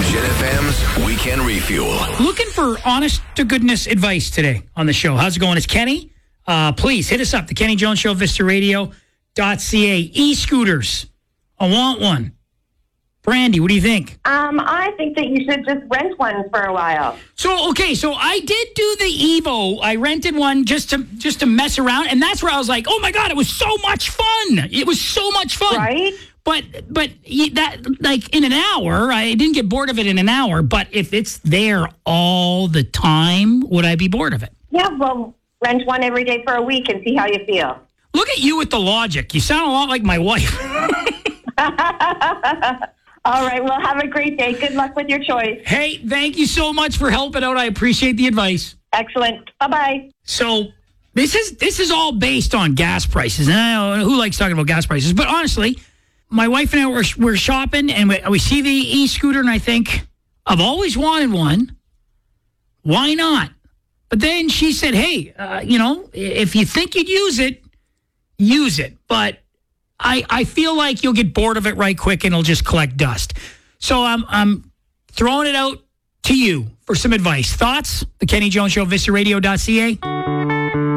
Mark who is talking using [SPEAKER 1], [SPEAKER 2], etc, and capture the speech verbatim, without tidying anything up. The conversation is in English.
[SPEAKER 1] Gen F M's Weekend Refuel.
[SPEAKER 2] Looking for honest-to-goodness advice today on the show. How's it going? It's Kenny. Uh, please hit us up, the Kenny Jones Show, Vista Radio dot C A. E-scooters. I want one. Brandy, what do you think?
[SPEAKER 3] Um, I think that you should just rent one for a while.
[SPEAKER 2] So, okay, so I did do the Evo. I rented one just to just to mess around, and that's where I was like, oh, my God, it was so much fun. It was so much fun.
[SPEAKER 3] Right?
[SPEAKER 2] But, but that, like, in an hour, I didn't get bored of it in an hour, but if it's there all the time, would I be bored of it?
[SPEAKER 3] Yeah, well, rent one every day for a week and see how you feel.
[SPEAKER 2] Look at you with the logic. You sound a lot like my wife.
[SPEAKER 3] All right, well, have a great day. Good luck with your choice.
[SPEAKER 2] Hey, thank you so much for helping out. I appreciate the advice.
[SPEAKER 3] Excellent. Bye-bye.
[SPEAKER 2] So this is this is all based on gas prices. And I don't know who likes talking about gas prices, but honestly, my wife and I were, were shopping, and we, we see the e-scooter, and I think, I've always wanted one. Why not? But then she said, hey, uh, you know, if you think you'd use it, use it. But I, I feel like you'll get bored of it right quick and it'll just collect dust. So I'm I'm throwing it out to you for some advice. Thoughts? The Kenny Jones Show, Vista Radio dot C A.